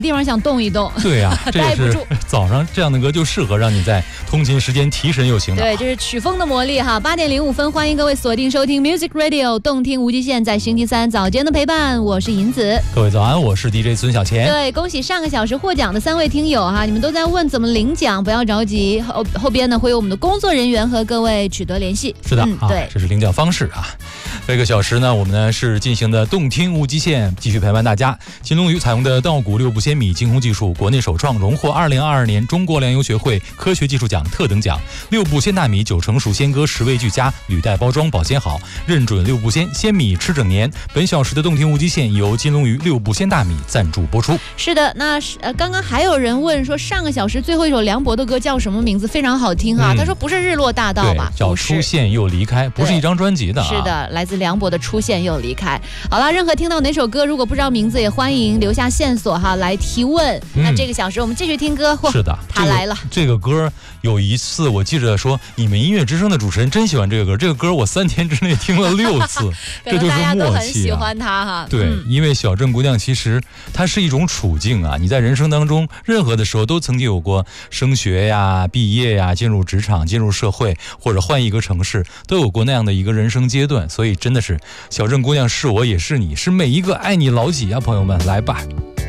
地方想动一动。 对呀、这也是早上这样的歌就适合让你在通勤时间提神又醒脑。 对，这是曲风的魔力哈。8:05，欢迎各位锁定收听 Music Radio 动听无极限，在星期三早间的陪伴，我是银子。 各位早安，我是 DJ 孙小钱。 对，恭喜上个小时获奖的3位听友哈，你们都在问怎么领奖，不要着急，后边呢会有我们的工作人员和各位取得联系。 是的， 对， 这是领奖方式啊。这个小时呢，我们呢是进行的动听无极限，继续陪伴大家。金龙鱼采用的稻谷6步鲜米精烘技术，国内首创，荣获2022年中国粮油学会科学技术奖特等奖。6步鲜大米9成熟鲜割，食味俱佳，履带包装保鲜好，认准6步鲜米吃整年。本小时的动听无极限由金龙鱼6步鲜大米赞助播出。 是的，那刚刚还有人问说，上个小时最后一首梁博的歌叫什么名字？非常好听啊。他说不是日落大道吧？ 叫出现又离开，不是一张专辑的。 是的，来自梁博的出现又离开。好了，任何听到哪首歌，如果不知道名字，也欢迎留下线索哈，来提问。那这个小时我们继续听歌。 是的， 他来了。 这个歌有一次我记着说，你们音乐之声的主持人真喜欢这个歌。这个歌我3天之内听了6次，这就是默契啊。 大家都很喜欢它哈。 对，因为小镇姑娘其实它是一种处境啊。你在人生当中任何的时候都曾经有过升学呀、毕业呀、进入职场、进入社会，或者换一个城市，都有过那样的一个人生阶段。所以真的是小镇姑娘是我也是你，是每一个爱你老几啊，朋友们，来吧。